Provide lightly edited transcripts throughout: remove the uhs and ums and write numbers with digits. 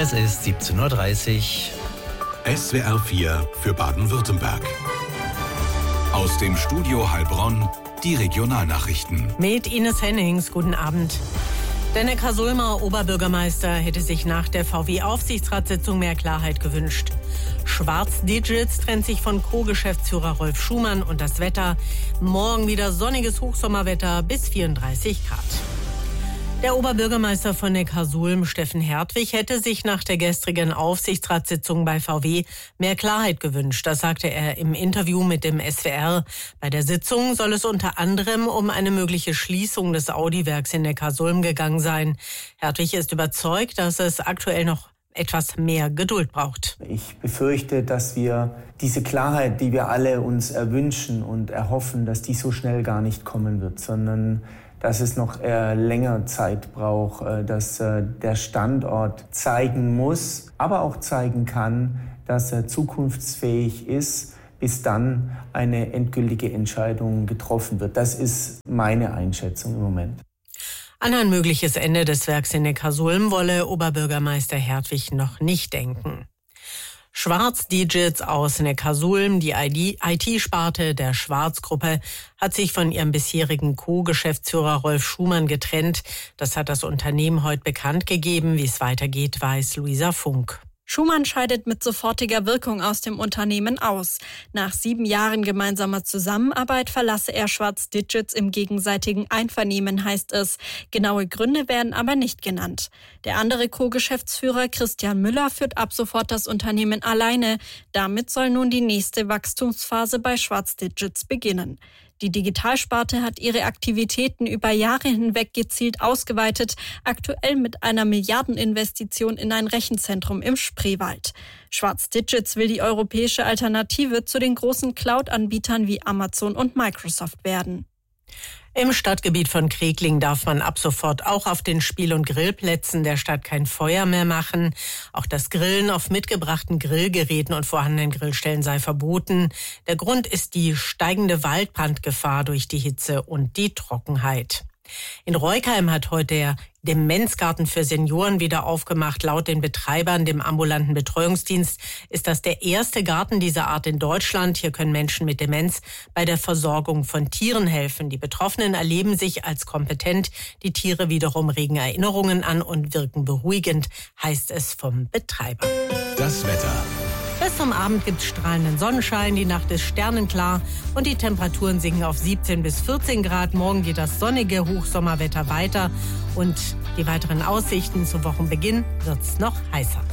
Es ist 17:30 Uhr. SWR 4 für Baden-Württemberg. Aus dem Studio Heilbronn die Regionalnachrichten. Mit Ines Hennings, guten Abend. Der Neckarsulmer Oberbürgermeister hätte sich nach der VW-Aufsichtsratssitzung mehr Klarheit gewünscht. Schwarz Digits trennt sich von Co-Geschäftsführer Rolf Schumann und das Wetter. Morgen wieder sonniges Hochsommerwetter bis 34 Grad. Der Oberbürgermeister von Neckarsulm, Steffen Hertwig, hätte sich nach der gestrigen Aufsichtsratssitzung bei VW mehr Klarheit gewünscht. Das sagte er im Interview mit dem SWR. Bei der Sitzung soll es unter anderem um eine mögliche Schließung des Audi-Werks in Neckarsulm gegangen sein. Hertwig ist überzeugt, dass es aktuell noch etwas mehr Geduld braucht. Ich befürchte, dass wir diese Klarheit, die wir alle uns erwünschen und erhoffen, dass die so schnell gar nicht kommen wird, sondern dass es noch länger Zeit braucht, dass der Standort zeigen muss, aber auch zeigen kann, dass er zukunftsfähig ist, bis dann eine endgültige Entscheidung getroffen wird. Das ist meine Einschätzung im Moment. An ein mögliches Ende des Werks in Neckarsulm wolle Oberbürgermeister Hertwig noch nicht denken. Schwarz Digits aus Neckarsulm, die IT-Sparte der Schwarz-Gruppe, hat sich von ihrem bisherigen Co-Geschäftsführer Rolf Schumann getrennt. Das hat das Unternehmen heute bekannt gegeben. Wie es weitergeht, weiß Luisa Funk. Schumann scheidet mit sofortiger Wirkung aus dem Unternehmen aus. Nach 7 Jahren gemeinsamer Zusammenarbeit verlasse er Schwarz Digits im gegenseitigen Einvernehmen, heißt es. Genaue Gründe werden aber nicht genannt. Der andere Co-Geschäftsführer Christian Müller führt ab sofort das Unternehmen alleine. Damit soll nun die nächste Wachstumsphase bei Schwarz Digits beginnen. Die Digitalsparte hat ihre Aktivitäten über Jahre hinweg gezielt ausgeweitet, aktuell mit einer Milliardeninvestition in ein Rechenzentrum im Spreewald. Schwarz Digits will die europäische Alternative zu den großen Cloud-Anbietern wie Amazon und Microsoft werden. Im Stadtgebiet von Kregling darf man ab sofort auch auf den Spiel- und Grillplätzen der Stadt kein Feuer mehr machen. Auch das Grillen auf mitgebrachten Grillgeräten und vorhandenen Grillstellen sei verboten. Der Grund ist die steigende Waldbrandgefahr durch die Hitze und die Trockenheit. In Reukheim hat heute der Demenzgarten für Senioren wieder aufgemacht. Laut den Betreibern, dem ambulanten Betreuungsdienst, ist das der erste Garten dieser Art in Deutschland. Hier können Menschen mit Demenz bei der Versorgung von Tieren helfen. Die Betroffenen erleben sich als kompetent. Die Tiere wiederum regen Erinnerungen an und wirken beruhigend, heißt es vom Betreiber. Das Wetter. Bis zum Abend gibt es strahlenden Sonnenschein, die Nacht ist sternenklar und die Temperaturen sinken auf 17 bis 14 Grad. Morgen geht das sonnige Hochsommerwetter weiter und die weiteren Aussichten zum Wochenbeginn wird's noch heißer.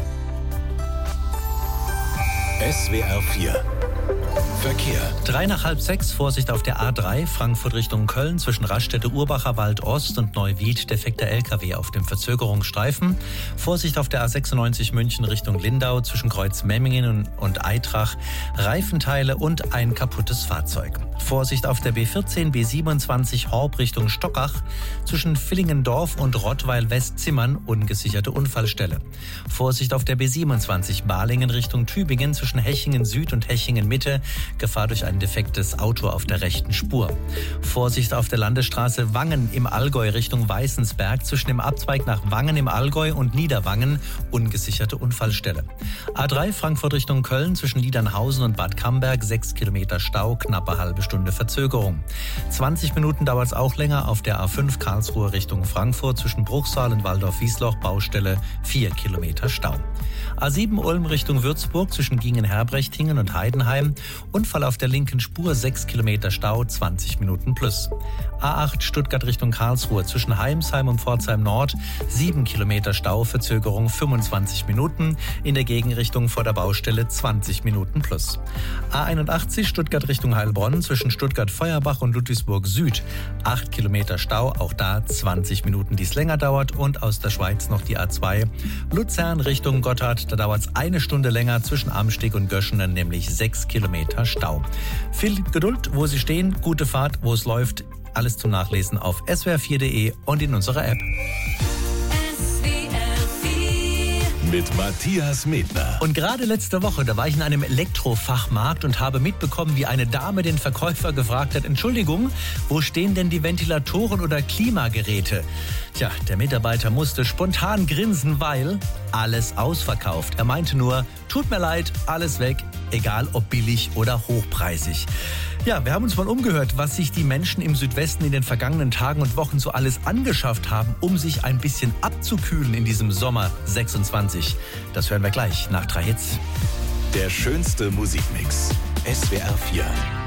SWR 4 Verkehr. 5:03, Vorsicht auf der A3, Frankfurt Richtung Köln, zwischen Raststätte Urbacher Wald Ost und Neuwied, defekter LKW auf dem Verzögerungsstreifen. Vorsicht auf der A96 München Richtung Lindau, zwischen Kreuz Memmingen und Eitrach, Reifenteile und ein kaputtes Fahrzeug. Vorsicht auf der B14, B27 Horb Richtung Stockach, zwischen Villingendorf und Rottweil-West-Zimmern, ungesicherte Unfallstelle. Vorsicht auf der B27 Balingen Richtung Tübingen, zwischen Hechingen Süd und Hechingen Mitte, Gefahr durch ein defektes Auto auf der rechten Spur. Vorsicht auf der Landesstraße Wangen im Allgäu Richtung Weißensberg, zwischen dem Abzweig nach Wangen im Allgäu und Niederwangen, ungesicherte Unfallstelle. A3 Frankfurt Richtung Köln, zwischen Liedernhausen und Bad Camberg, 6 Kilometer Stau, knappe halbe Stunde Verzögerung. 20 Minuten dauert es auch länger auf der A5 Karlsruhe Richtung Frankfurt, zwischen Bruchsal und Waldorf-Wiesloch, Baustelle, 4 Kilometer Stau. A7 Ulm Richtung Würzburg, zwischen Gingen-Herbrechtingen und Heidenheim, Unfall auf der linken Spur, 6 Kilometer Stau, 20 Minuten plus. A8 Stuttgart Richtung Karlsruhe, zwischen Heimsheim und Pforzheim Nord, 7 Kilometer Stau, Verzögerung 25 Minuten, in der Gegenrichtung vor der Baustelle 20 Minuten plus. A81 Stuttgart Richtung Heilbronn, zwischen Stuttgart-Feuerbach und Ludwigsburg Süd, 8 Kilometer Stau, auch da 20 Minuten, die es länger dauert. Und aus der Schweiz noch die A2 Luzern Richtung Gotthard, da dauert es 1 Stunde länger, zwischen Amsteg und Göschenen, nämlich 6 Kilometer Stau. Viel Geduld, wo Sie stehen, gute Fahrt, wo es läuft. Alles zum Nachlesen auf swr4.de und in unserer App. mit Matthias Medner. Und gerade letzte Woche, da war ich in einem Elektrofachmarkt und habe mitbekommen, wie eine Dame den Verkäufer gefragt hat, Entschuldigung, wo stehen denn die Ventilatoren oder Klimageräte? Tja, der Mitarbeiter musste spontan grinsen, weil alles ausverkauft. Er meinte nur, tut mir leid, alles weg, egal ob billig oder hochpreisig. Ja, wir haben uns mal umgehört, was sich die Menschen im Südwesten in den vergangenen Tagen und Wochen so alles angeschafft haben, um sich ein bisschen abzukühlen in diesem Sommer 26. Das hören wir gleich nach 3 Hits. Der schönste Musikmix. SWR 4.